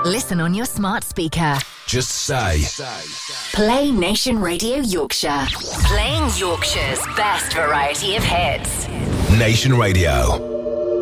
Listen on your smart speaker. Just say, Play Nation Radio Yorkshire. Playing Yorkshire's best variety of hits. Nation Radio.